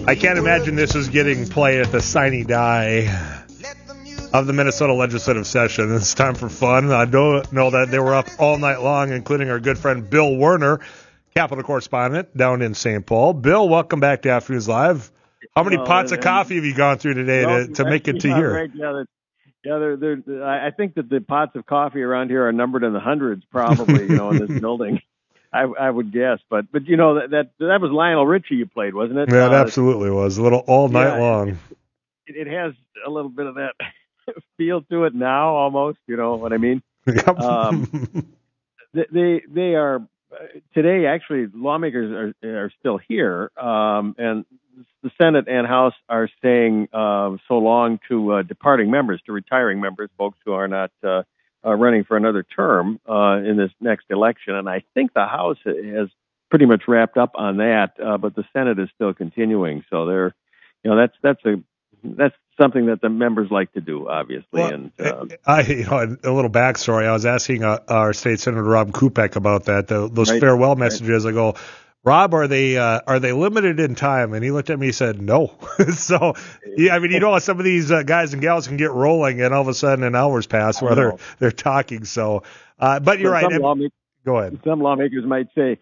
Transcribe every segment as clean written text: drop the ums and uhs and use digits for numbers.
I can't imagine this is getting played at the sine die of the Minnesota legislative session. It's time for fun. I don't know that they were up all night long, including our good friend Bill Werner, Capitol correspondent down in St. Paul. Bill, welcome back to Afternoons Live. How many pots of coffee have you gone through today to make it to here? Right, I think that the pots of coffee around here are numbered in the hundreds, probably, in this building. I would guess, but that was Lionel Richie you played, wasn't it? Yeah, it absolutely was. A little all night long. It has a little bit of that feel to it now, almost. You know what I mean? Yep. They are today. Actually, lawmakers are still here, and the Senate and House are saying so long to departing members, to retiring members, folks who are not running for another term in this next election. And I think the House has pretty much wrapped up on that, but the Senate is still continuing. So that's something that the members like to do, obviously. Well, and a little backstory. I was asking our state senator Rob Kupek about that. Those farewell messages. I go, Rob, are they limited in time? And he looked at me and said, no. So, yeah, I mean, some of these guys and gals can get rolling, and all of a sudden an hour's pass while they're talking. So, but you're right. Go ahead. Some lawmakers might say,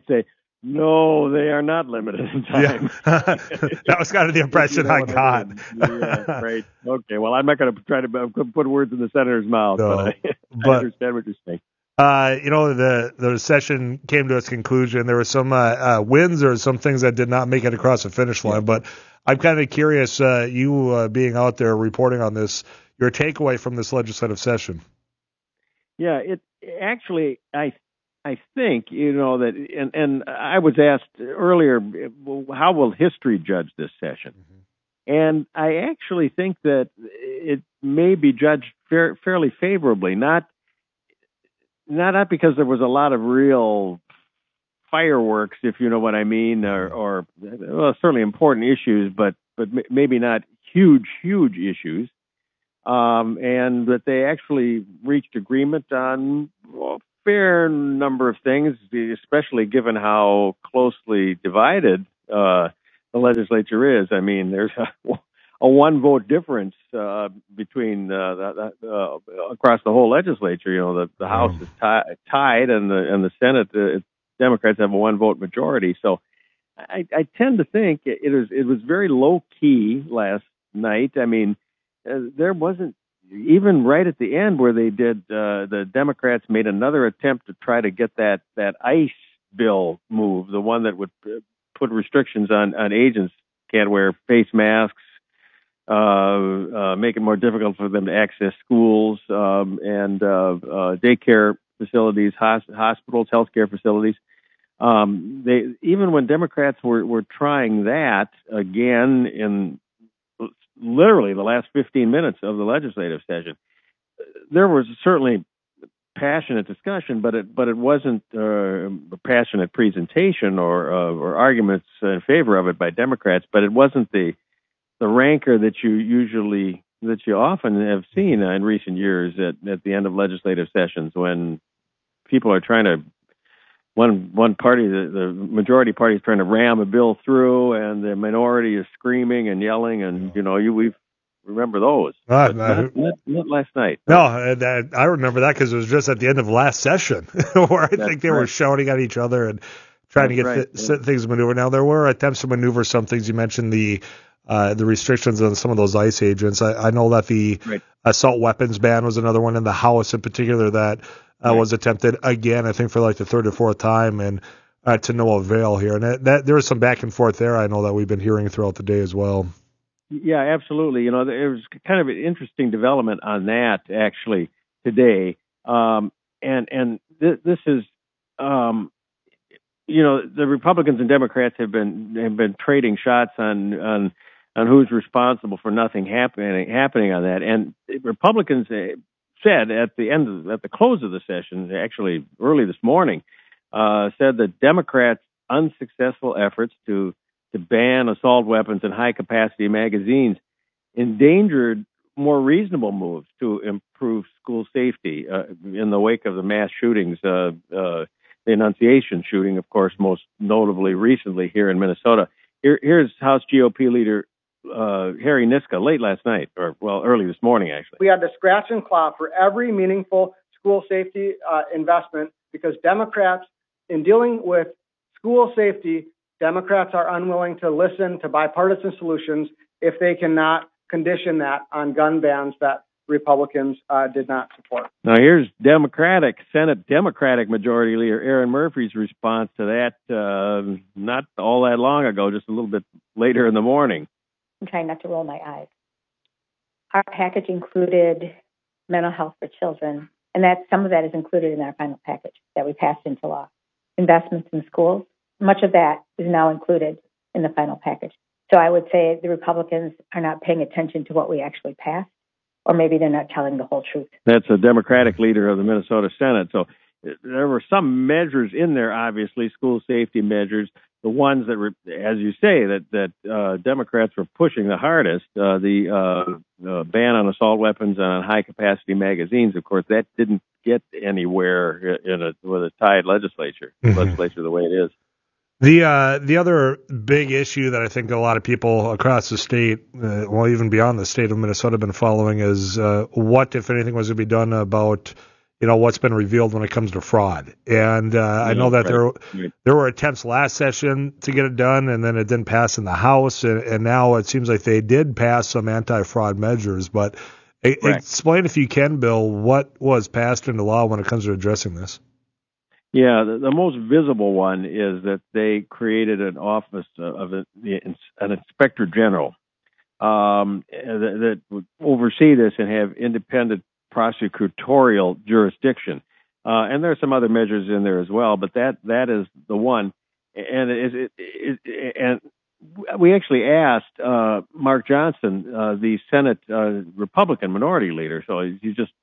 no, they are not limited in time. Yeah. That was kind of the impression I got. Yeah, right. Okay. Well, I'm not going to try to put words in the senator's mouth, but I understand what you're saying. The session came to its conclusion. There were some wins or some things that did not make it across the finish line. But I'm kind of curious, you being out there reporting on this, your takeaway from this legislative session. Yeah, it actually, I think, that, and I was asked earlier, how will history judge this session? Mm-hmm. And I actually think that it may be judged fairly favorably, not because there was a lot of real fireworks, if you know what I mean, or certainly important issues, but maybe not huge issues, and that they actually reached agreement on a fair number of things, especially given how closely divided the legislature is. I mean, there's a one-vote difference between across the whole legislature. The House is tied, and the Senate, Democrats have a one-vote majority. So I tend to think it was very low-key last night. I mean, there wasn't, even right at the end where they did, the Democrats made another attempt to try to get that ICE bill moved, the one that would put restrictions on agents, can't wear face masks, make it more difficult for them to access schools and daycare facilities, hospitals, healthcare facilities. Even when Democrats were trying that again in literally the last 15 minutes of the legislative session, there was certainly passionate discussion, but it wasn't a passionate presentation or arguments in favor of it by Democrats. But it wasn't the rancor that you often have seen in recent years at the end of legislative sessions, when people are trying to, one party, the majority party, is trying to ram a bill through, and the minority is screaming and yelling, and we remember those. Not last night. No, I remember that because it was just at the end of last session where I think they were shouting at each other and trying to get things maneuvered. Now, there were attempts to maneuver some things. You mentioned the restrictions on some of those ICE agents. I know that the assault weapons ban was another one in the House in particular that was attempted again, I think for like the third or fourth time, and to no avail here. And there was some back and forth there, I know, that we've been hearing throughout the day as well. Yeah, absolutely. There was kind of an interesting development on that actually today. This is, the Republicans and Democrats have been trading shots on who's responsible for nothing happening on that. And Republicans said at the close of the session, actually early this morning, said that Democrats' unsuccessful efforts to ban assault weapons and high-capacity magazines endangered more reasonable moves to improve school safety in the wake of the mass shootings, the Annunciation shooting, of course, most notably recently here in Minnesota. Here's House GOP leader Harry Niska late last night, early this morning, actually. We had to scratch and claw for every meaningful school safety investment because Democrats, in dealing with school safety, Democrats are unwilling to listen to bipartisan solutions if they cannot condition that on gun bans that Republicans did not support. Now, here's Senate Democratic Majority Leader Erin Murphy's response to that not all that long ago, just a little bit later in the morning. I'm trying not to roll my eyes. Our package included mental health for children, and that some of that is included in our final package that we passed into law. Investments in schools, much of that is now included in the final package. So I would say the Republicans are not paying attention to what we actually passed, or maybe they're not telling the whole truth. That's a Democratic leader of the Minnesota Senate. So there were some measures in there, obviously, school safety measures, the ones that were, as you say, that Democrats were pushing the hardest. The ban on assault weapons and on high-capacity magazines, of course, that didn't get anywhere with a tied legislature, the way it is. The other big issue that I think a lot of people across the state, even beyond the state of Minnesota, have been following is what, if anything, was to be done about what's been revealed when it comes to fraud. And I know that there were attempts last session to get it done, and then it didn't pass in the House, and now it seems like they did pass some anti-fraud measures. But explain, if you can, Bill, what was passed into law when it comes to addressing this. Yeah, the most visible one is that they created an office of an inspector general that would oversee this and have independent prosecutorial jurisdiction. And there are some other measures in there as well, but that is the one. And and we actually asked Mark Johnson, the Senate Republican minority leader, so he's just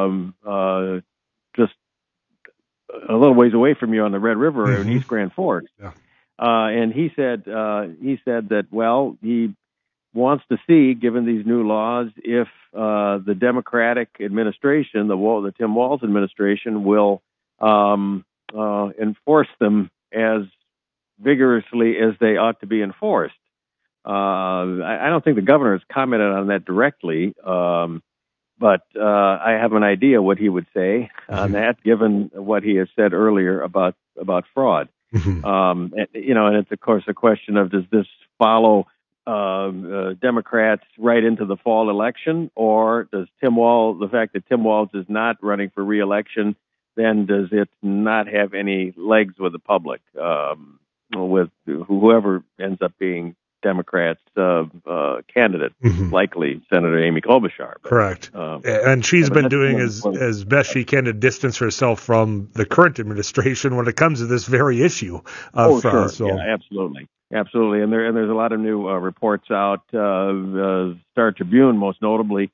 a little ways away from you on the Red River in East Grand Forks. Yeah. And he said that, well, he wants to see, given these new laws, if the Democratic administration, the Tim Walz administration, will enforce them as vigorously as they ought to be enforced. I don't think the governor has commented on that directly, but I have an idea what he would say on that, given what he has said earlier about fraud. And it's of course a question of, does this follow Democrats right into the fall election, or does the fact that Tim Walz is not running for re-election, then does it not have any legs with the public, with whoever ends up being Democrats' candidate, likely Senator Amy Klobuchar. Correct. And she's been doing as best she can to distance herself from the current administration when it comes to this very issue. Sure. So. Yeah, absolutely. And there's a lot of new reports out. Star Tribune, most notably,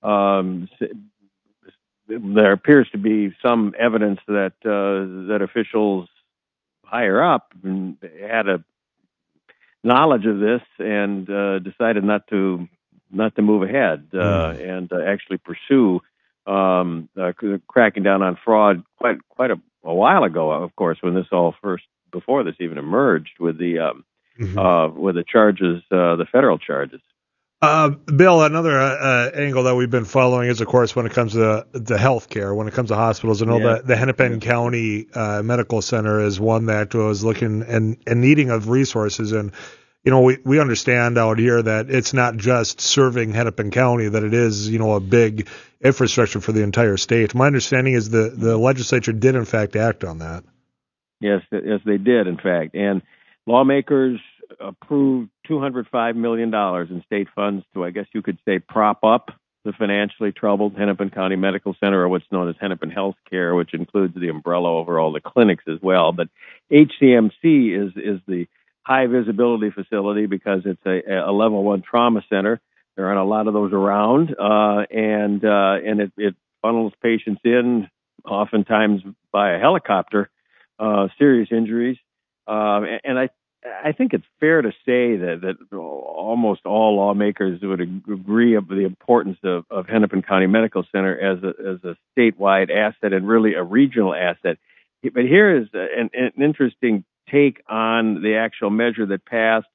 there appears to be some evidence that officials higher up had a knowledge of this and decided not to move ahead and actually pursue cracking down on fraud quite a while ago. Of course, when this all before this even emerged with the charges, the federal charges. Bill, another angle that we've been following is, of course, when it comes to health care, when it comes to hospitals. I know that the Hennepin County Medical Center is one that was looking and needing of resources. And, we understand out here that it's not just serving Hennepin County, that it is, a big infrastructure for the entire state. My understanding is the legislature did, in fact, act on that. Yes, they did, in fact. And lawmakers approved $205 million in state funds to, I guess you could say, prop up the financially troubled Hennepin County Medical Center, or what's known as Hennepin Health Care, which includes the umbrella over all the clinics as well. But HCMC is the high visibility facility because it's a level 1 trauma center. There aren't a lot of those around, and it funnels patients in, oftentimes by a helicopter, serious injuries, and I think it's fair to say that almost all lawmakers would agree of the importance of Hennepin County Medical Center as a statewide asset and really a regional asset. But here is an interesting take on the actual measure that passed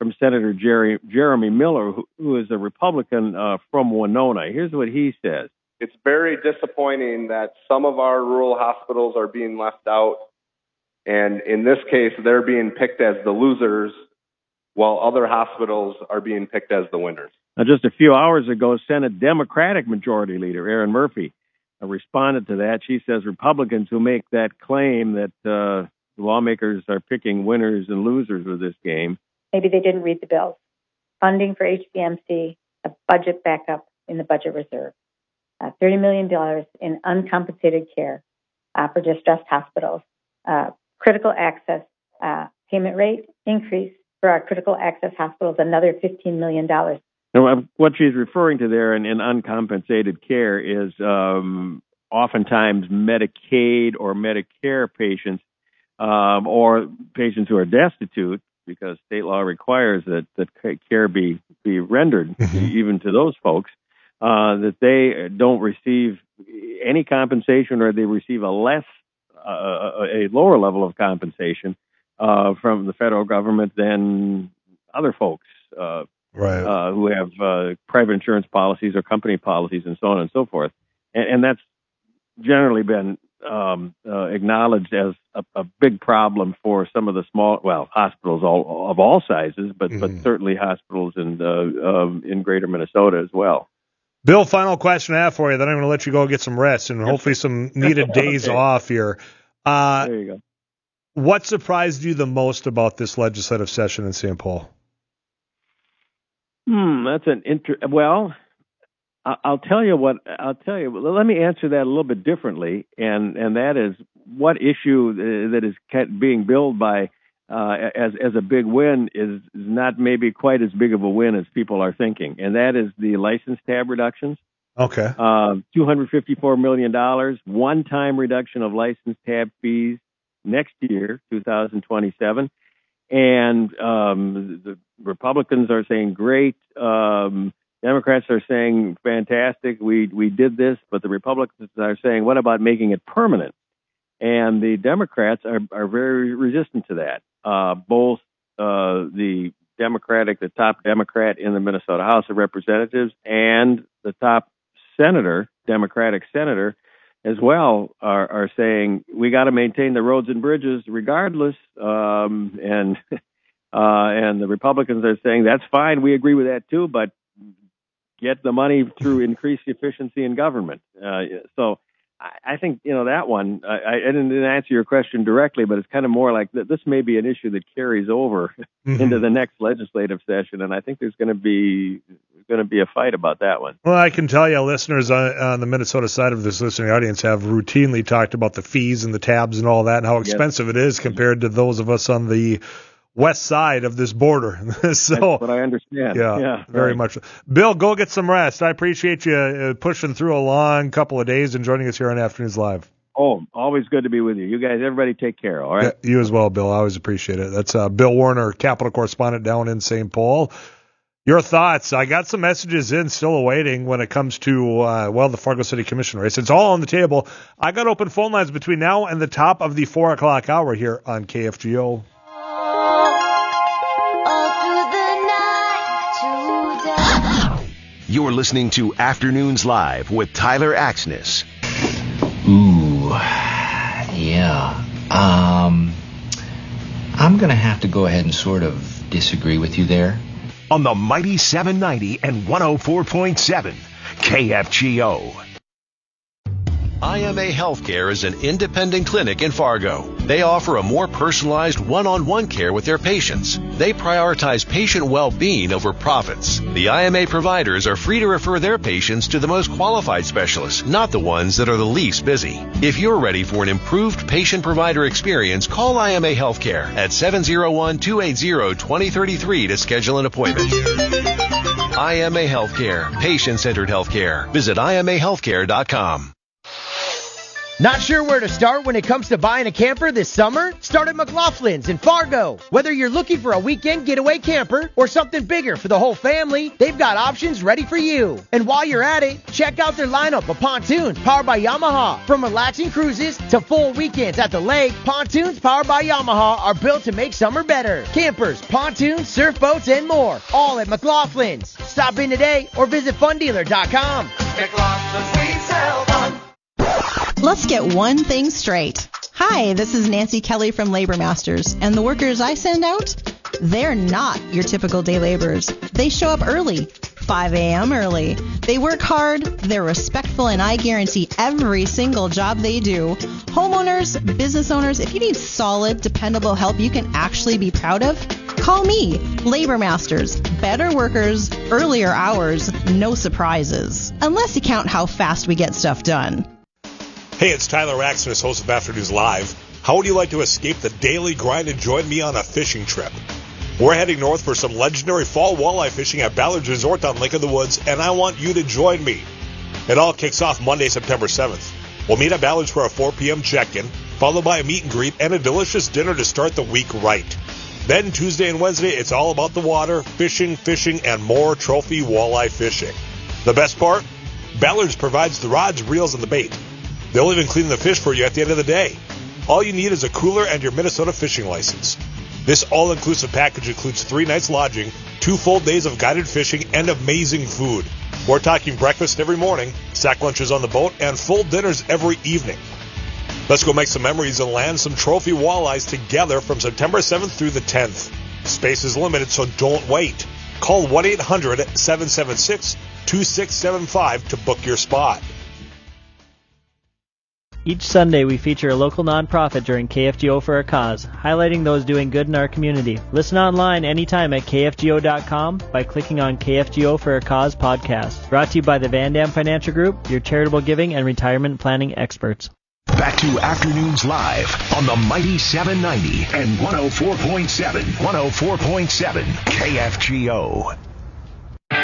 from Senator Jeremy Miller, who is a Republican from Winona. Here's what he says. It's very disappointing that some of our rural hospitals are being left out. And in this case, they're being picked as the losers, while other hospitals are being picked as the winners. Now, just a few hours ago, Senate Democratic Majority Leader Erin Murphy responded to that. She says Republicans who make that claim that lawmakers are picking winners and losers of this game. Maybe they didn't read the bills. Funding for HCMC, a budget backup in the budget reserve, $30 million in uncompensated care for distressed hospitals, critical access payment rate increase for our critical access hospitals, another $15 million. Now, what she's referring to there in uncompensated care is oftentimes Medicaid or Medicare patients or patients who are destitute, because state law requires that care be rendered even to those folks, that they don't receive any compensation, or they receive a lower level of compensation from the federal government than other folks who have private insurance policies or company policies and so on and so forth. And that's generally been acknowledged as a big problem for some of the hospitals of all sizes, but certainly hospitals in greater Minnesota as well. Bill, final question I have for you, then I'm going to let you go get some rest and hopefully some needed days off here. There you go. What surprised you the most about this legislative session in St. Paul? That's well, I'll tell you. Let me answer that a little bit differently, and that is what issue that is being billed by as a big win is not maybe quite as big of a win as people are thinking, and that is the license tab reductions. Okay. $254 million, one-time reduction of license tab fees next year, 2027. And the Republicans are saying great. Democrats are saying fantastic. We did this, but the Republicans are saying, what about making it permanent? And the Democrats are very resistant to that. Both the top Democrat in the Minnesota House of Representatives and the top Democratic senator as well, are saying we got to maintain the roads and bridges regardless. And the Republicans are saying that's fine. We agree with that too, but get the money through increased efficiency in government. So I think, that one, I didn't answer your question directly, but it's kind of more like this may be an issue that carries over into the next legislative session. And I think there's going to be a fight about that one. Well, I can tell you, listeners on the Minnesota side of this listening audience have routinely talked about the fees and the tabs and all that and how expensive it is compared to those of us on the west side of this border. So, that's what I understand. Yeah, very much. Bill, go get some rest. I appreciate you pushing through a long couple of days and joining us here on Afternoons Live. Oh, always good to be with you. You guys, everybody take care, all right? Yeah, you as well, Bill. I always appreciate it. That's Bill Warner, Capitol correspondent down in St. Paul. Your thoughts? I got some messages in, still awaiting when it comes to, the Fargo City Commission race. It's all on the table. I got open phone lines between now and the top of the 4 o'clock hour here on KFGO. You're listening to Afternoons Live with Tyler Axness. Ooh, yeah. I'm going to have to go ahead and sort of disagree with you there. On the mighty 790 and 104.7 KFGO. IMA Healthcare is an independent clinic in Fargo. They offer a more personalized one-on-one care with their patients. They prioritize patient well-being over profits. The IMA providers are free to refer their patients to the most qualified specialists, not the ones that are the least busy. If you're ready for an improved patient-provider experience, call IMA Healthcare at 701-280-2033 to schedule an appointment. IMA Healthcare, patient-centered healthcare. Visit IMAhealthcare.com. Not sure where to start when it comes to buying a camper this summer? Start at McLaughlin's in Fargo. Whether you're looking for a weekend getaway camper or something bigger for the whole family, they've got options ready for you. And while you're at it, check out their lineup of pontoons powered by Yamaha. From relaxing cruises to full weekends at the lake, pontoons powered by Yamaha are built to make summer better. Campers, pontoons, surf boats, and more. All at McLaughlin's. Stop in today or visit fundealer.com. McLaughlin's, we sell fun. Let's get one thing straight. Hi, this is Nancy Kelly from Labor Masters, and the workers I send out, they're not your typical day laborers. They show up early, 5 a.m. early. They work hard, they're respectful, and I guarantee every single job they do. Homeowners, business owners, if you need solid, dependable help you can actually be proud of, call me, Labor Masters. Better workers, earlier hours, no surprises. Unless you count how fast we get stuff done. Hey, it's Tyler Axner, host of Afternoons Live. How would you like to escape the daily grind and join me on a fishing trip? We're heading north for some legendary fall walleye fishing at Ballard's Resort on Lake of the Woods, and I want you to join me. It all kicks off Monday, September 7th. We'll meet at Ballard's for a 4 p.m. check-in, followed by a meet and greet and a delicious dinner to start the week right. Then Tuesday and Wednesday, it's all about the water, fishing, and more trophy walleye fishing. The best part? Ballard's provides the rods, reels, and the bait. They'll even clean the fish for you at the end of the day. All you need is a cooler and your Minnesota fishing license. This all-inclusive package includes 3 nights lodging, 2 full days of guided fishing, and amazing food. We're talking breakfast every morning, sack lunches on the boat, and full dinners every evening. Let's go make some memories and land some trophy walleyes together from September 7th through the 10th. Space is limited, so don't wait. Call 1-800-776-2675 to book your spot. Each Sunday, we feature a local nonprofit during KFGO for a Cause, highlighting those doing good in our community. Listen online anytime at KFGO.com by clicking on KFGO for a Cause podcast. Brought to you by the Van Dam Financial Group, your charitable giving and retirement planning experts. Back to Afternoons Live on the Mighty 790 and 104.7 KFGO.